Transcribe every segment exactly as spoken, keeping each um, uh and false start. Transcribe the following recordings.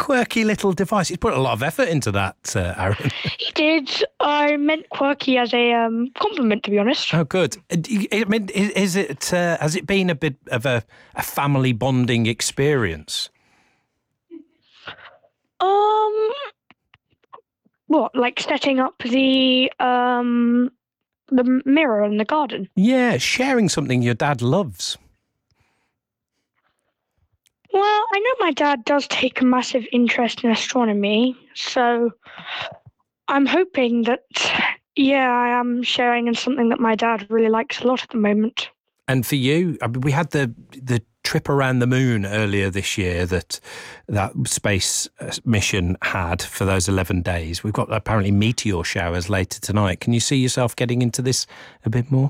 quirky little device. He's put a lot of effort into that, uh, Aaron. He did. I meant quirky as a um, compliment, to be honest. Oh, good. I mean, is it? Uh, has it been a bit of a, a family bonding experience? Um, what, like setting up the um the mirror in the garden? Yeah, sharing something your dad loves. Well, I know my dad does take a massive interest in astronomy, so I'm hoping that, yeah, I am sharing in something that my dad really likes a lot at the moment. And for you, I mean, we had the the trip around the moon earlier this year that that space mission had for those eleven days. We've got apparently meteor showers later tonight. Can you see yourself getting into this a bit more?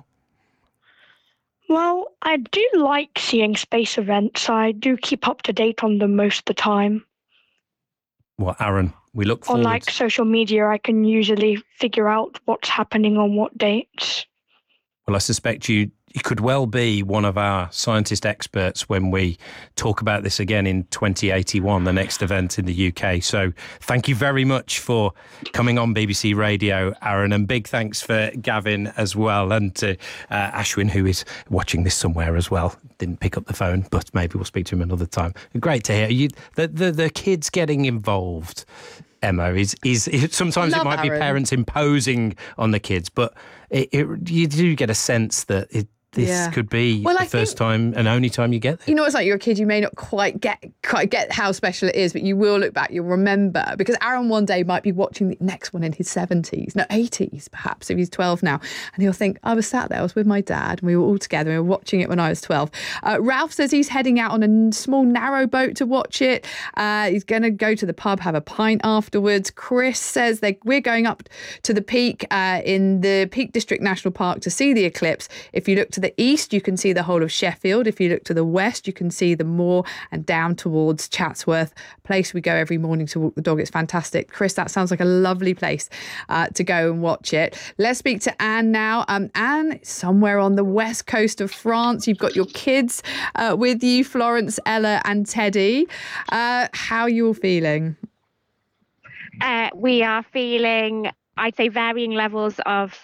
Well, I do like seeing space events. I do keep up to date on them most of the time. Well, Aaron, we look forward... On like social media, I can usually figure out what's happening on what dates. Well, I suspect you, you could well be one of our scientist experts when we talk about this again in twenty eighty-one, the next event in the U K. So thank you very much for coming on B B C Radio, Aaron, and big thanks for Gavin as well, and to uh, Ashwin, who is watching this somewhere as well. Didn't pick up the phone, but maybe we'll speak to him another time. Great to hear. You, the, the, the kids getting involved, Emma, is, is, is sometimes it might Aaron. be parents imposing on the kids, but it, it, you do get a sense that it, this Yeah. could be Well, the I first think- time and only time you get there. You know, it's like you're a kid, you may not quite get quite get how special it is, but you will look back, you'll remember, because Aaron one day might be watching the next one in his seventies, no, eighties perhaps, if he's twelve now, and he'll think, I was sat there, I was with my dad, and we were all together, and we were watching it when I was twelve. Uh, Ralph says he's heading out on a small narrow boat to watch it. Uh, he's going to go to the pub, have a pint afterwards. Chris says they we're going up to the Peak uh, in the Peak District National Park to see the eclipse. If you look to the east, you can see the whole of Sheffield. If you look to the west, you can see the moor and down towards Chatsworth, a place we go every morning to walk the dog. It's fantastic. Chris, that sounds like a lovely place uh, to go and watch it. Let's speak to Anne now. Um, Anne, somewhere on the west coast of France, you've got your kids uh, with you, Florence, Ella and Teddy. Uh, how are you all feeling? Uh, we are feeling, I'd say, varying levels of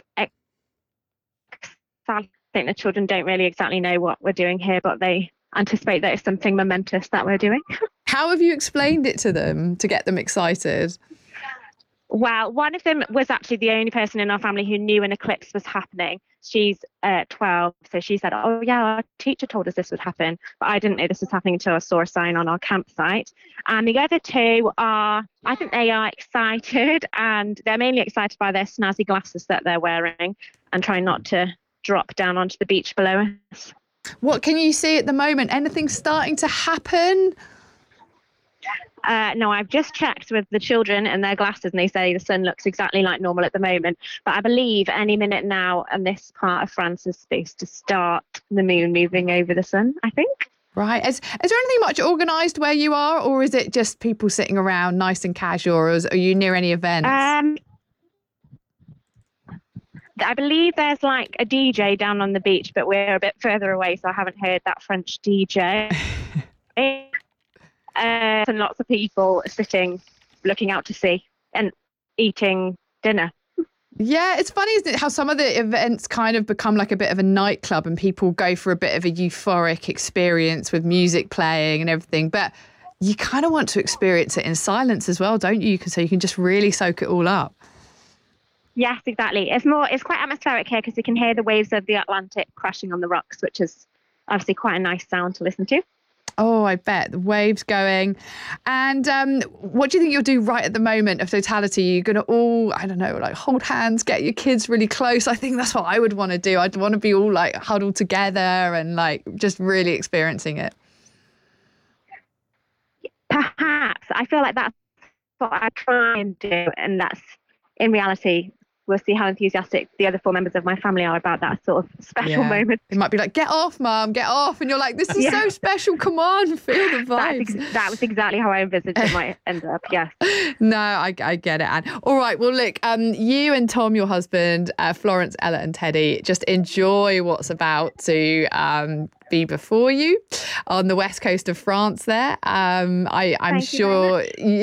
excitement. I think the children don't really exactly know what we're doing here, but they anticipate that it's something momentous that we're doing. How have you explained it to them to get them excited? Well, one of them was actually the only person in our family who knew an eclipse was happening. She's uh, twelve, so she said, oh yeah, our teacher told us this would happen, but I didn't know this was happening until I saw a sign on our campsite. And the other two are, I think they are excited, and they're mainly excited by their snazzy glasses that they're wearing and trying not to drop down onto the beach below us. What can you see at the moment? Anything starting to happen? Uh, no, I've just checked with the children and their glasses, and they say the sun looks exactly like normal at the moment. But I believe any minute now, and this part of France is supposed to start the moon moving over the sun, I think. Right. Is, is there anything much organised where you are, or is it just people sitting around nice and casual, or is, are you near any events? Um, I believe there's like a D J down on the beach, but we're a bit further away, so I haven't heard that French D J. uh, and lots of people sitting, looking out to sea and eating dinner. Yeah, it's funny, isn't it, how some of the events kind of become like a bit of a nightclub and people go for a bit of a euphoric experience with music playing and everything. But you kind of want to experience it in silence as well, don't you? So you can just really soak it all up. Yes, exactly. It's more, it's quite atmospheric here because you can hear the waves of the Atlantic crashing on the rocks, which is obviously quite a nice sound to listen to. Oh, I bet. The waves going. And um, what do you think you'll do right at the moment of totality? You're going to all, I don't know, like hold hands, get your kids really close. I think that's what I would want to do. I'd want to be all like huddled together and like just really experiencing it. Perhaps. I feel like that's what I try and do. And that's, in reality, we'll see how enthusiastic the other four members of my family are about that sort of special Yeah. moment. It might be like, get off, Mum, get off. And you're like, this is Yeah. so special. Come on, feel the That's vibes. ex- that was exactly how I envisaged it might end up, yes. No, I, I get it, Anne. All right, well, look, um, you and Tom, your husband, uh, Florence, Ella and Teddy, just enjoy what's about to um, be before you on the west coast of France there. Um, I, I'm Thank you very sure... much.